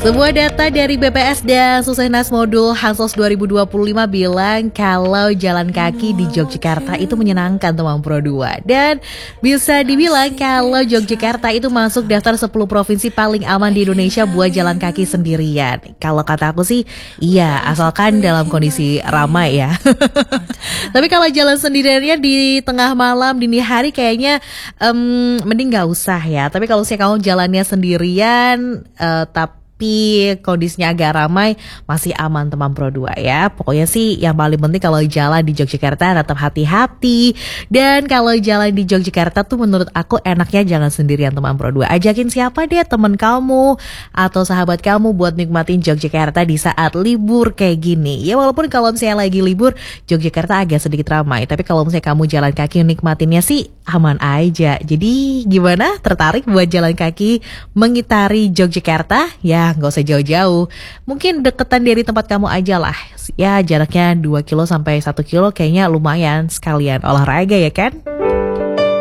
Sebuah data dari BPS dan Susenas Modul Hansos 2025 bilang kalau jalan kaki di Yogyakarta itu menyenangkan teman Pro 2. Dan bisa dibilang kalau Yogyakarta itu masuk daftar 10 provinsi paling aman di Indonesia buat jalan kaki sendirian. Kalau kata aku sih iya, asalkan dalam kondisi ramai ya. Tapi kalau jalan sendiriannya di tengah malam, dini hari kayaknya mending gak usah ya. Tapi kalau misalnya kamu jalannya sendirian tapi kondisinya agak ramai, masih aman teman Pro 2 ya. Pokoknya sih yang paling penting kalau jalan di Yogyakarta tetap hati-hati. Dan kalau jalan di Yogyakarta tuh menurut aku enaknya jangan sendirian teman Pro 2. Ajakin siapa deh, teman kamu atau sahabat kamu buat nikmatin Yogyakarta di saat libur kayak gini. Ya walaupun kalau misalnya lagi libur Yogyakarta agak sedikit ramai, tapi kalau misalnya kamu jalan kaki nikmatinnya sih aman aja. Jadi gimana? Tertarik buat jalan kaki mengitari Yogyakarta? Ya nggak usah jauh-jauh, mungkin deketan dari tempat kamu aja lah. Ya jaraknya 2 kilo sampai 1 kilo kayaknya lumayan, sekalian olahraga ya kan?